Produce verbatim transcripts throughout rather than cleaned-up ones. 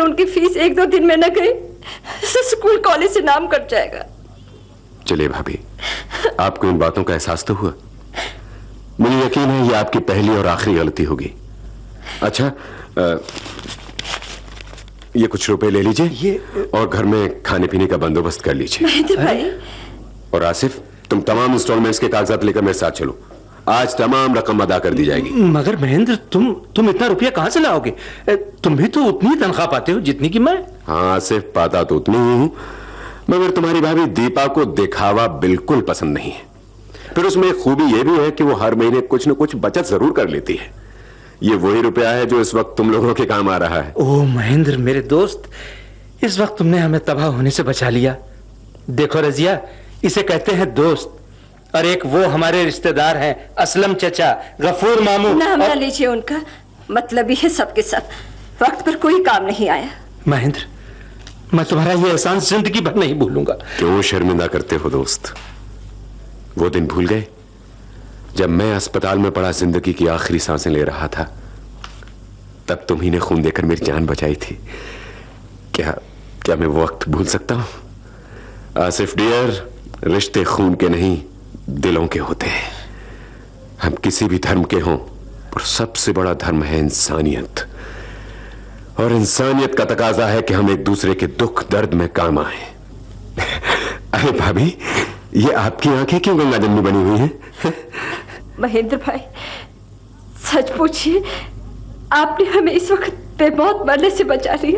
उनकी फीस एक दो दिन में न गई तो स्कूल कॉलेज से नाम कट जाएगा। चलिए भाभी, आपको इन बातों का एहसास तो हुआ। मुझे यकीन है ये आपकी पहली और आखिरी गलती होगी। अच्छा, आ, ये कुछ रुपए ले लीजिए ये... और घर में खाने पीने का बंदोबस्त कर लीजिए। महेंद्र भाई। और आसिफ, तुम तमाम इंस्टॉलमेंट्स के कागजात लेकर मेरे साथ चलो। आज तमाम रकम अदा कर दी जाएगी। मगर महेंद्र, तुम तुम इतना रुपया कहां से लाओगे? तुम भी तो उतनी तनख्वाह पाते हो जितनी की मैं। हाँ आसिफ, पाता तो उतनी ही हूं, मगर तुम्हारी भाभी दीपा को दिखावा बिल्कुल पसंद नहीं है। फिर उसमें खूबी यह भी है कि वो हर महीने कुछ न कुछ बचत जरूर कर लेती है। ये वही रुपया है जो इस वक्त तुम लोगों के काम आ रहा है। ओह महेंद्र मेरे दोस्त, इस वक्त तुमने हमें तबाह होने से बचा लिया। देखो रजिया, इसे कहते हैं दोस्त, और एक वो हमारे रिश्तेदार हैं, असलम चचा, गफूर मामू। नाम और... ना लीजिए उनका, मतलब ही है सबके सब, वक्त पर कोई काम नहीं आया। महेंद्र, मैं तुम्हारा ये एहसान जिंदगी भर नहीं भूलूंगा। क्यों शर्मिंदा करते हो दोस्त? वो दिन भूल गए जब मैं अस्पताल में पड़ा जिंदगी की आखिरी सांसें ले रहा था? तब तुम ही ने खून देकर मेरी जान बचाई थी। क्या क्या मैं वो वक्त भूल सकता हूं? आसिफ डियर, रिश्ते खून के नहीं दिलों के होते हैं। हम किसी भी धर्म के हों, पर सबसे बड़ा धर्म है इंसानियत, और इंसानियत का तकाजा है कि हम एक दूसरे के दुख दर्द में काम आए। अरे भाभी, ये आपकी आंखें क्यों गंगा जमुनी बनी हुई हैं? महेंद्र भाई, सच पूछिए, आपने हमें इस वक्त बेमौत मरने से बचा लिया।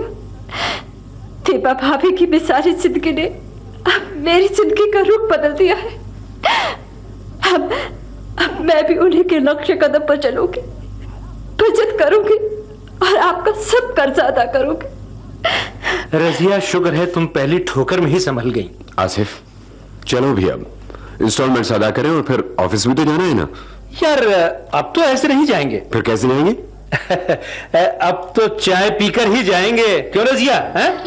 दीपा भाभी की बेसारी जिंदगी ने अब मेरी जिंदगी का रुख बदल दिया है। अब अब मैं भी उन्हीं के लक्ष्य कदम पर चलूंगी, बचत करूंगी और आपका सब कर्ज अदा करूंगी। रजिया, शुक्र है तुम पहली ठोकर में ही संभल गई। आसिफ, चलो भी अब इंस्टॉलमेंट्स अदा करें और फिर ऑफिस भी तो जाना है ना। यार अब तो ऐसे नहीं जाएंगे। फिर कैसे जाएंगे? अब तो चाय पीकर ही जाएंगे, क्यों रजिया?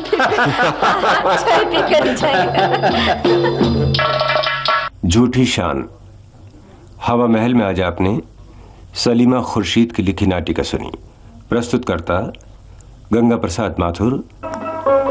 चाय पीकर ही जाएंगे। झूठी शान। हवा महल में आज आपने सलीमा खुर्शीद की लिखी नाटिका सुनी। प्रस्तुतकर्ता गंगा प्रसाद माथुर,